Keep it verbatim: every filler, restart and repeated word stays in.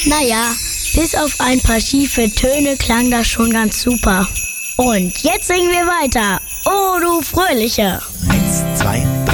Naja, bis auf ein paar schiefe Töne klang das schon ganz super. Und jetzt singen wir weiter. Oh, du Fröhliche. Eins, zwei,